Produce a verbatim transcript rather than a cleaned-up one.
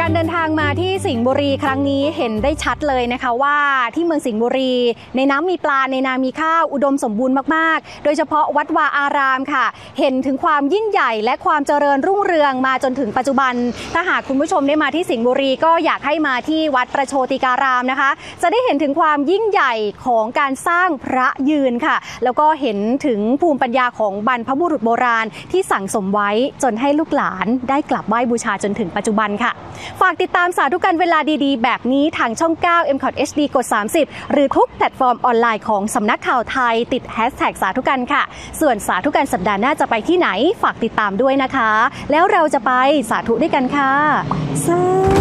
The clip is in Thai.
การเดินทางมาที่สิงห์บุรีครั้งนี้เห็นได้ชัดเลยนะคะว่าที่เมืองสิงห์บุรีในน้ำมีปลาในนามีข้าวอุดมสมบูรณ์มากๆโดยเฉพาะวัดวาอารามค่ะเห็นถึงความยิ่งใหญ่และความเจริญรุ่งเรืองมาจนถึงปัจจุบันถ้าหากคุณผู้ชมได้มาที่สิงห์บุรีก็อยากให้มาที่วัดประโชติการามนะคะจะได้เห็นถึงความยิ่งใหญ่ของการสร้างพระยืนค่ะแล้วก็เห็นถึงภูมิปัญญาของบรรพบุรุษโบราณที่สั่งสมไว้จนให้ลูกหลานได้กลับไหว้บูชาจนถึงปัจจุบันค่ะฝากติดตามสาธุกันเวลาดีๆแบบนี้ทางช่อง เก้า เอ็ม คอท เอช ดี กด สามสิบ หรือทุกแพลตฟอร์มออนไลน์ของสำนักข่าวไทยติดแฮชแท็กสาธุกันค่ะส่วนสาธุกันสัปดาห์หน้าจะไปที่ไหนฝากติดตามด้วยนะคะแล้วเราจะไปสาธุด้วยกันค่ะ